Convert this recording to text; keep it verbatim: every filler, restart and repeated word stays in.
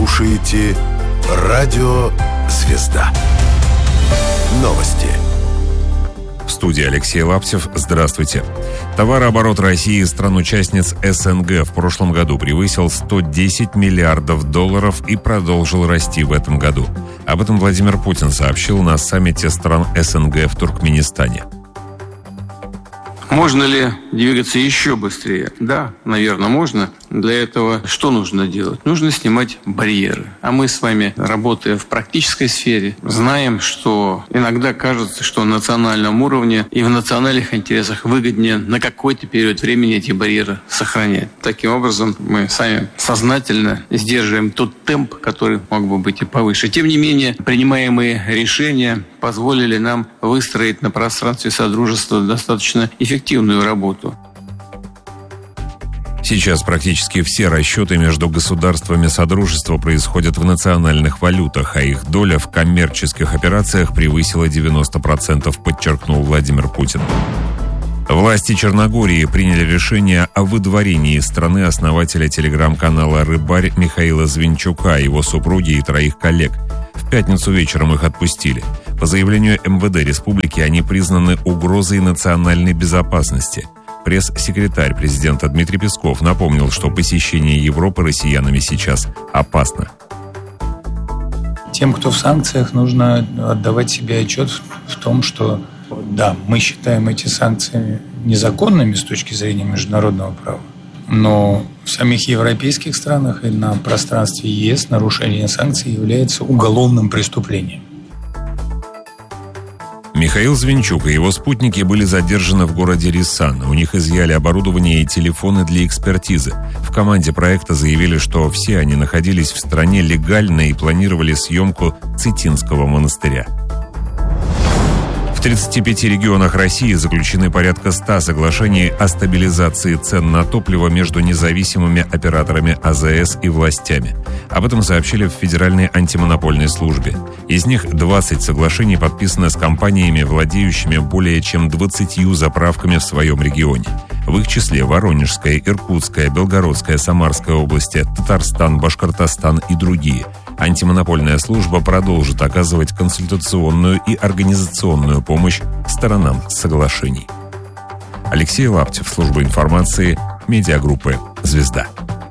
слушаете Радио «Звезда». Новости. В студии Алексей Лаптев. Здравствуйте. Товарооборот России, стран-участниц СНГ, в прошлом году превысил сто десять миллиардов долларов и продолжил расти в этом году. Об этом Владимир Путин сообщил на саммите стран СНГ в Туркменистане. Можно ли двигаться еще быстрее? Да, наверное, можно. Для этого что нужно делать? Нужно снимать барьеры. А мы с вами, работая в практической сфере, знаем, что иногда кажется, что на национальном уровне и в национальных интересах выгоднее на какой-то период времени эти барьеры сохранять. Таким образом, мы сами сознательно сдерживаем тот темп, который мог бы быть и повыше. Тем не менее, принимаемые решения позволили нам выстроить на пространстве Содружества достаточно эффективную работу. Сейчас практически все расчеты между государствами Содружества происходят в национальных валютах, а их доля в коммерческих операциях превысила девяносто процентов, подчеркнул Владимир Путин. Власти Черногории приняли решение о выдворении из страны основателя телеграм-канала «Рыбарь» Михаила Звинчука, его супруги и троих коллег. В пятницу вечером их отпустили. По заявлению эм вэ дэ республики они признаны угрозой национальной безопасности. Пресс-секретарь президента Дмитрий Песков напомнил, что посещение Европы россиянами сейчас опасно. Тем, кто в санкциях, нужно отдавать себе отчет в том, что да, мы считаем эти санкции незаконными с точки зрения международного права, но в самих европейских странах и на пространстве е эс нарушение санкций является уголовным преступлением. Михаил Звинчук и его спутники были задержаны в городе Рисан. У них изъяли оборудование и телефоны для экспертизы. В команде проекта заявили, что все они находились в стране легально и планировали съемку Цитинского монастыря. В тридцати пяти регионах России заключены порядка ста соглашений о стабилизации цен на топливо между независимыми операторами а зэ эс и властями. Об этом сообщили в Федеральной антимонопольной службе. Из них двадцать соглашений подписаны с компаниями, владеющими более чем двадцатью заправками в своем регионе. В их числе Воронежская, Иркутская, Белгородская, Самарская области, Татарстан, Башкортостан и другие. Антимонопольная служба продолжит оказывать консультационную и организационную помощь сторонам соглашений. Алексей Лаптев, служба информации, медиагруппы «Звезда».